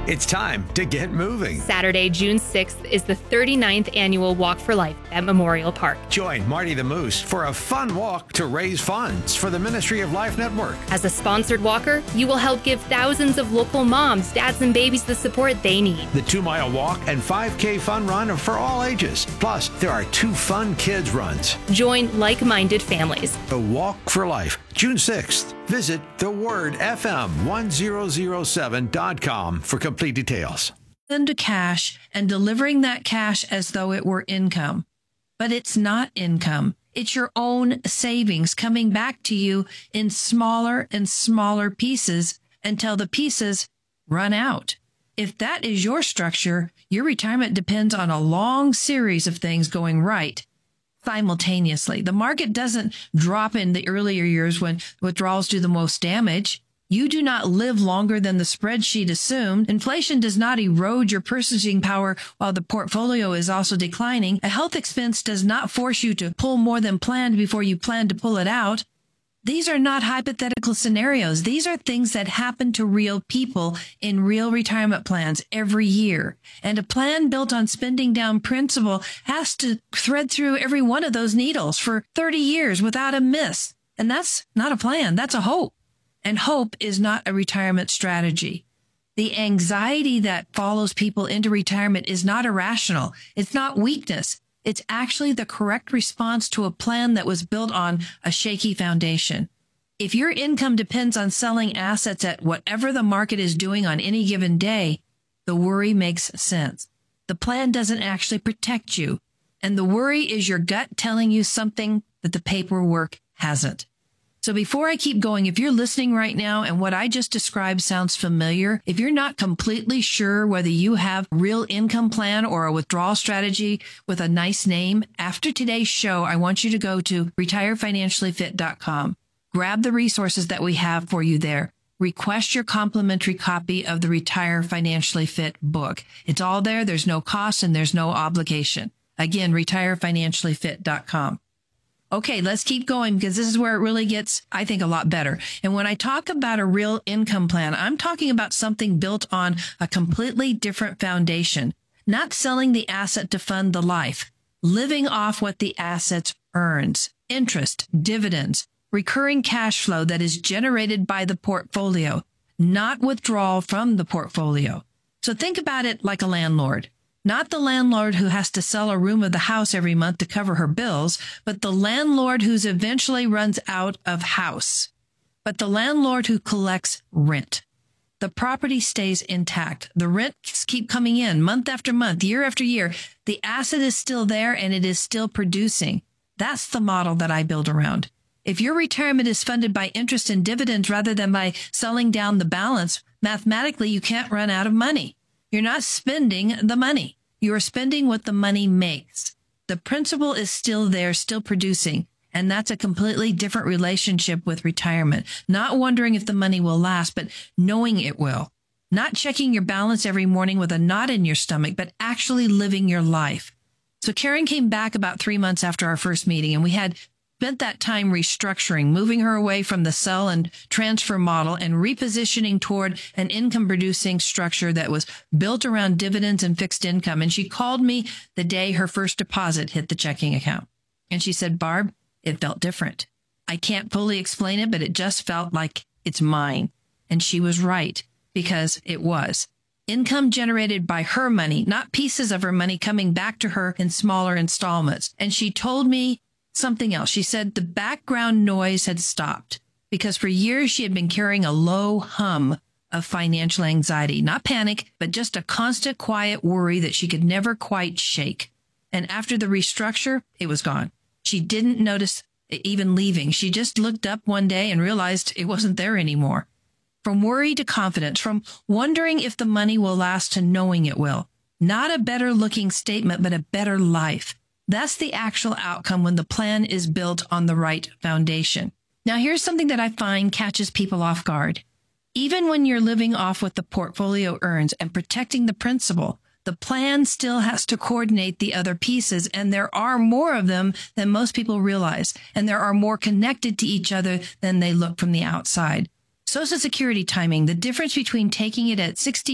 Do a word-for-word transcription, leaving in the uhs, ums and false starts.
It's time to get moving. Saturday, June sixth is the thirty-ninth annual Walk for Life at Memorial Park. Join Marty the Moose for a fun walk to raise funds for the Ministry of Life Network. As a sponsored walker, you will help give thousands of local moms, dads, and babies the support they need. The two-mile walk and five K fun run are for all ages. Plus, there are two fun kids runs. Join like-minded families. The Walk for Life, June sixth. Visit the word F M one thousand seven dot com for complete details. Into cash and delivering that cash as though it were income. But it's not income. It's your own savings coming back to you in smaller and smaller pieces until the pieces run out. If that is your structure, your retirement depends on a long series of things going right simultaneously. The market doesn't drop in the earlier years when withdrawals do the most damage. You do not live longer than the spreadsheet assumed. Inflation does not erode your purchasing power while the portfolio is also declining. A health expense does not force you to pull more than planned before you plan to pull it out. These are not hypothetical scenarios. These are things that happen to real people in real retirement plans every year. And a plan built on spending down principal has to thread through every one of those needles for thirty years without a miss. And that's not a plan. That's a hope. And hope is not a retirement strategy. The anxiety that follows people into retirement is not irrational. It's not weakness. It's actually the correct response to a plan that was built on a shaky foundation. If your income depends on selling assets at whatever the market is doing on any given day, the worry makes sense. The plan doesn't actually protect you. And the worry is your gut telling you something that the paperwork hasn't. So before I keep going, if you're listening right now and what I just described sounds familiar, if you're not completely sure whether you have a real income plan or a withdrawal strategy with a nice name, after today's show, I want you to go to retire financially fit dot com. Grab the resources that we have for you there. Request your complimentary copy of the Retire Financially Fit book. It's all there. There's no cost and there's no obligation. Again, retire financially fit dot com. Okay, let's keep going because this is where it really gets, I think, a lot better. And when I talk about a real income plan, I'm talking about something built on a completely different foundation, not selling the asset to fund the life, living off what the asset earns, interest, dividends, recurring cash flow that is generated by the portfolio, not withdrawal from the portfolio. So think about it like a landlord. Not the landlord who has to sell a room of the house every month to cover her bills, but the landlord who's eventually runs out of house. But the landlord who collects rent. The property stays intact. The rents keep coming in month after month, year after year. The asset is still there and it is still producing. That's the model that I build around. If your retirement is funded by interest and dividends rather than by selling down the balance, mathematically you can't run out of money. You're not spending the money. You are spending what the money makes. The principal is still there, still producing. And that's a completely different relationship with retirement. Not wondering if the money will last, but knowing it will. Not checking your balance every morning with a knot in your stomach, but actually living your life. So Karen came back about three months after our first meeting, and we had spent that time restructuring, moving her away from the sell and transfer model and repositioning toward an income-producing structure that was built around dividends and fixed income. And she called me the day her first deposit hit the checking account. And she said, Barb, it felt different. I can't fully explain it, but it just felt like it's mine. And she was right, because it was. Income generated by her money, not pieces of her money coming back to her in smaller installments. And she told me something else. She said the background noise had stopped because for years she had been carrying a low hum of financial anxiety, not panic, but just a constant quiet worry that she could never quite shake. And after the restructure, it was gone. She didn't notice it even leaving. She just looked up one day and realized it wasn't there anymore. From worry to confidence, from wondering if the money will last to knowing it will. Not a better looking statement, but a better life. That's the actual outcome when the plan is built on the right foundation. Now, here's something that I find catches people off guard. Even when you're living off what the portfolio earns and protecting the principal, the plan still has to coordinate the other pieces, and there are more of them than most people realize, and there are more connected to each other than they look from the outside. Social Security timing, the difference between taking it at sixty